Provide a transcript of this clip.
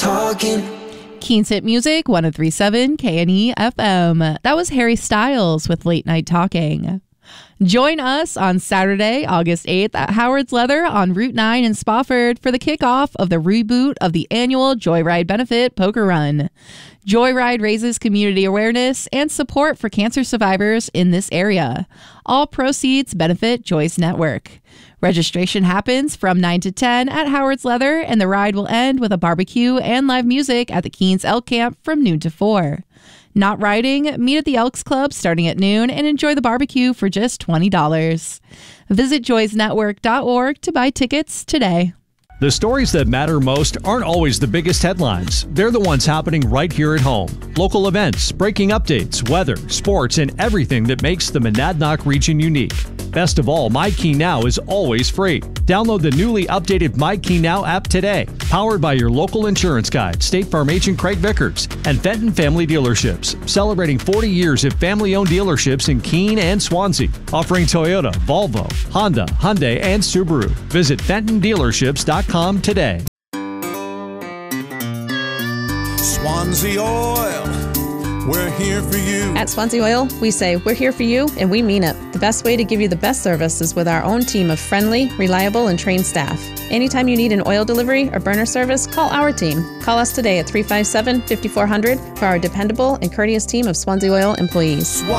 talking. Keens Hit Music, 103.7 KNE FM. That was Harry Styles with Late Night Talking. Join us on Saturday, August 8th at Howard's Leather on Route 9 in Spofford for the kickoff of the reboot of the annual Joyride Benefit Poker Run. Joyride raises community awareness and support for cancer survivors in this area. All proceeds benefit Joyce Network. Registration happens from 9 to 10 at Howard's Leather, and the ride will end with a barbecue and live music at the Keens Elk Camp from noon to 4. Not riding? Meet at the Elks Club starting at noon and enjoy the barbecue for just $20. Visit joysnetwork.org to buy tickets today. The stories that matter most aren't always the biggest headlines. They're the ones happening right here at home. Local events, breaking updates, weather, sports, and everything that makes the Monadnock region unique. Best of all, My Key Now is always free. Download the newly updated My Key Now app today. Powered by your local insurance guide, State Farm agent Craig Vickers, and Fenton Family Dealerships, celebrating 40 years of family-owned dealerships in Keene and Swansea, offering Toyota, Volvo, Honda, Hyundai, and Subaru. Visit FentonDealerships.com today. Swansea Oil, we're here for you. At Swansea Oil, we say we're here for you, and we mean it. The best way to give you the best service is with our own team of friendly, reliable, and trained staff. Anytime you need an oil delivery or burner service, call our team. Call us today at 357-5400 for our dependable and courteous team of Swansea Oil employees.